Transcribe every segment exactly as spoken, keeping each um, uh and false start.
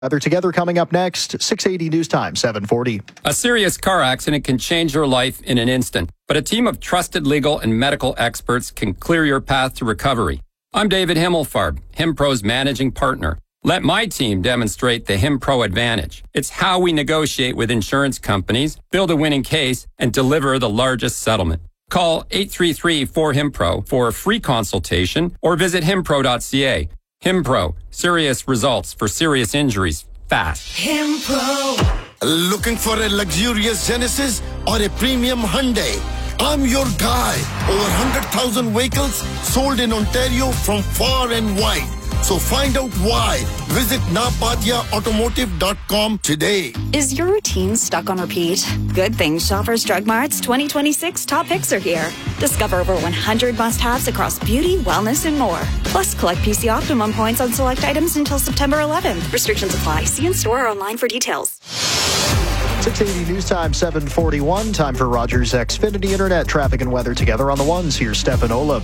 Weather Together coming up next, six eighty News Time, seven forty. A serious car accident can change your life in an instant, but a team of trusted legal and medical experts can clear your path to recovery. I'm David Himmelfarb, HimPro's managing partner. Let my team demonstrate the HimPro advantage. It's how we negotiate with insurance companies, build a winning case, and deliver the largest settlement. Call eight three three, four, HIMPRO for a free consultation or visit himpro dot c a. HimPro, serious results for serious injuries, fast. HimPro. Looking for a luxurious Genesis or a premium Hyundai? I'm your guy. Over one hundred thousand vehicles sold in Ontario from far and wide. So find out why. Visit napatia automotive dot com today. Is your routine stuck on repeat? Good thing Shoppers Drug Mart's twenty twenty-six top picks are here. Discover over one hundred must-haves across beauty, wellness, and more. Plus, collect P C Optimum points on select items until September eleventh. Restrictions apply. See in store or online for details. six eighty News Time, seven forty-one. Time for Rogers Xfinity Internet traffic and weather together on the ones. Here's Stefan Olaf.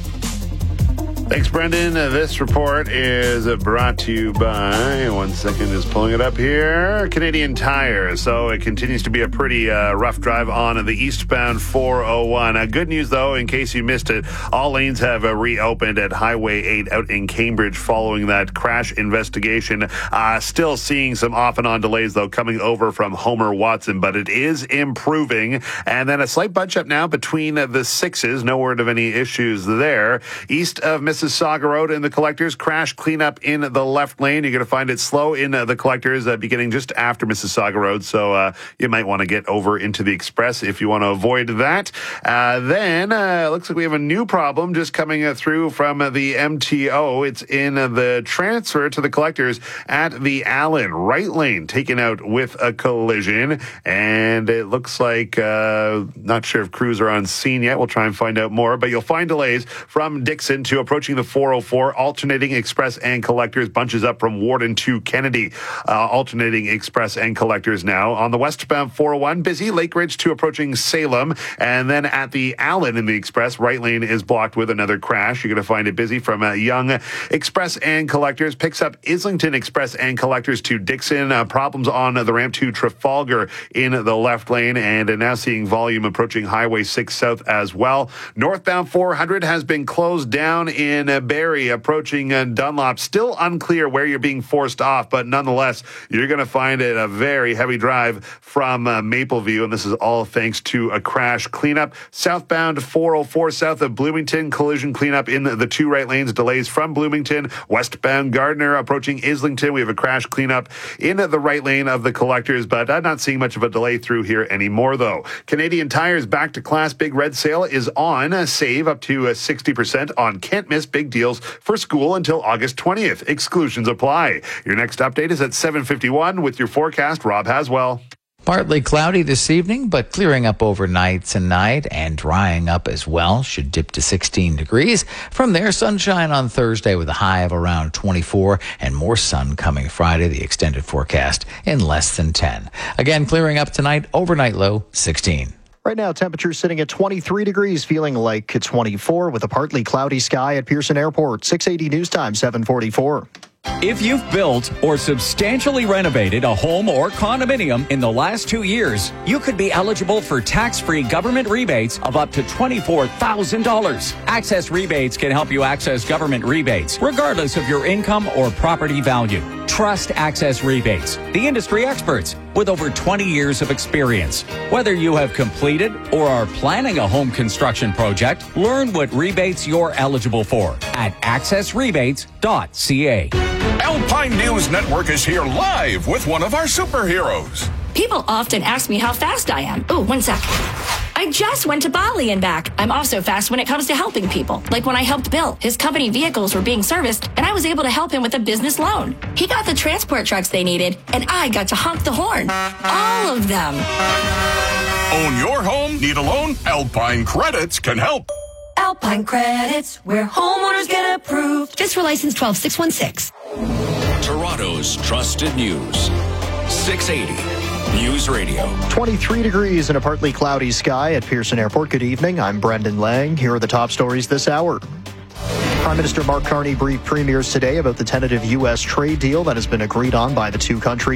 Thanks, Brendan. Uh, this report is uh, brought to you by, one second, just pulling it up here, Canadian Tire. So it continues to be a pretty uh, rough drive on the eastbound four oh one. Uh, good news, though, in case you missed it, all lanes have uh, reopened at Highway eight out in Cambridge following that crash investigation. Uh, still seeing some off and on delays, though, coming over from Homer Watson, but it is improving. And then a slight bunch up now between uh, the sixes. No word of any issues there. East of Mississauga Road in the Collectors, crash cleanup in the left lane. You're going to find it slow in uh, the Collectors uh, beginning just after Mississauga Road, so uh, you might want to get over into the Express if you want to avoid that. Uh, then, uh, looks like we have a new problem just coming uh, through from uh, the M T O. It's in uh, the transfer to the Collectors at the Allen. Right lane taken out with a collision, and it looks like, uh, not sure if crews are on scene yet. We'll try and find out more, but you'll find delays from Dixon to approaching the four oh four, alternating Express and Collectors, bunches up from Warden to Kennedy, uh, alternating Express and Collectors now. On the westbound four oh one, busy, Lake Ridge to approaching Salem, and then at the Allen in the Express, right lane is blocked with another crash. You're going to find it busy from uh, Young Express and Collectors, picks up Islington Express and Collectors to Dixon, uh, problems on uh, the ramp to Trafalgar in the left lane, and uh, now seeing volume approaching Highway six South as well. Northbound four hundred has been closed down in In uh, Barrie, approaching uh, Dunlop. Still unclear where you're being forced off, but nonetheless, you're going to find it a very heavy drive from uh, Mapleview, and this is all thanks to a crash cleanup. Southbound four oh four south of Bloomington, collision cleanup in the, the two right lanes, delays from Bloomington. Westbound Gardner approaching Islington, we have a crash cleanup in the right lane of the Collectors, but I'm not seeing much of a delay through here anymore, though. Canadian Tire's Back to Class Big Red Sale is on. Uh, save up to uh, sixty percent on Can't Miss big deals for school until August twentieth. Exclusions apply. Your next update is at seven fifty-one with your forecast. Rob Haswell. Partly cloudy this evening, but clearing up overnight tonight and drying up as well. Should dip to sixteen degrees. From there, sunshine on Thursday with a high of around twenty-four and more sun coming Friday. The extended forecast in less than ten. Again, clearing up tonight, overnight low sixteen. Right now, temperature sitting at twenty-three degrees, feeling like twenty-four with a partly cloudy sky at Pearson Airport. six eighty News Time, seven forty-four. If you've built or substantially renovated a home or condominium in the last two years, you could be eligible for tax-free government rebates of up to twenty-four thousand dollars. Access Rebates can help you access government rebates, regardless of your income or property value. Trust Access Rebates, the industry experts with over twenty years of experience. Whether you have completed or are planning a home construction project, learn what rebates you're eligible for at access rebates dot c a. Alpine News Network is here live with one of our superheroes. People often ask me how fast I am. Oh, one sec. I just went to Bali and back. I'm also fast when it comes to helping people. Like when I helped Bill. His company vehicles were being serviced, and I was able to help him with a business loan. He got the transport trucks they needed, and I got to honk the horn. All of them. Own your home? Need a loan? Alpine Credits can help. Alpine Credits, where homeowners get approved. Just for license twelve six one six. Toronto's trusted news. six eighty News Radio. twenty-three degrees and a partly cloudy sky at Pearson Airport. Good evening. I'm Brendan Lang. Here are the top stories this hour. Prime Minister Mark Carney briefed premiers today about the tentative U S trade deal that has been agreed on by the two countries.